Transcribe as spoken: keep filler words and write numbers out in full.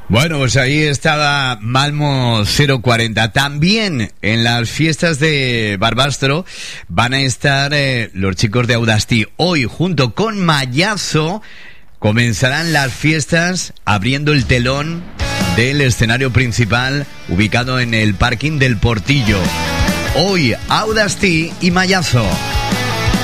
Bueno, pues ahí estaba Malmo cero cuarenta. También en las fiestas de Barbastro van a estar eh, los chicos de Audasti. Hoy, junto con Mayazo, comenzarán las fiestas abriendo el telón del escenario principal ubicado en el parking del Portillo. Hoy, Audasti y Mayazo.